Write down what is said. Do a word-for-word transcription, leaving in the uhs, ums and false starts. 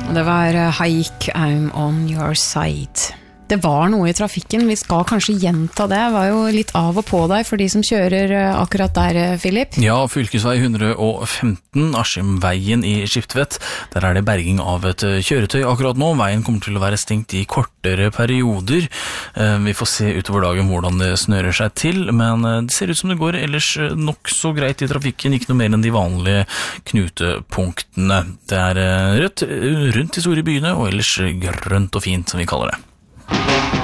Det var Haik, I'm on your side. Det var noe i trafikken, vi skal kanskje gjenta det. Det var jo litt av og på deg for de som kjører akkurat der, Philip. Ja, fylkesvei one hundred fifteen, Askimveien i Skiptvet. Der er det berging av et kjøretøy akkurat nå. Veien kommer til å være stengt i kortere perioder. Vi får se utover dagen hvordan det snører seg til, men det ser ut som det går ellers nok så greit i trafikken, ikke noe mer enn de vanlige knutepunktene. Det er rødt rundt de store byene, og ellers grønt og fint, som vi kaller det.